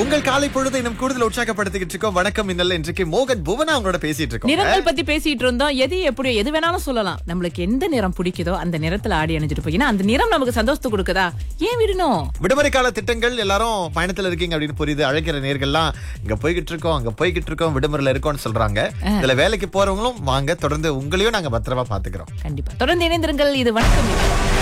உங்கள் காலை பொழுது இன்னும் கூடுதல் உற்சாகப்படுத்திக்கிட்டு இருக்கோம். வணக்கம் இன்னல்ல இன்றைக்கு மோகன் புவனா அவங்களோட பேசிட்டு இருக்கோம். நிறங்கள் பத்தி பேசிட்டு இருந்தோம். எது வேணாலும் சொல்லலாம். நம்மளுக்கு எந்த நிறம் பிடிக்குதோ அந்த நிறத்துல ஆடி அணிஞ்சிட்டு போய் அந்த நிறம் நமக்கு சந்தோஷத்தை கொடுக்குதா, ஏன் விடணும்? விடுமுறை கால திட்டங்கள் எல்லாரும் பயணத்துல இருக்கீங்க அப்படின்னு புரியுது. அழைக்கிற நேர்கள்லாம் இங்க போய்கிட்டு இருக்கோம், அங்க போய்கிட்டு இருக்கோம், விடுமுறையில இருக்கோம்னு சொல்றாங்க. இதுல வேலைக்கு போறவங்களும் வாங்க, தொடர்ந்து உங்களையும் நாங்க பத்திரமா பாத்துக்கிறோம். கண்டிப்பா தொடர்ந்து இணைந்திருங்கள். இது வணக்கம்.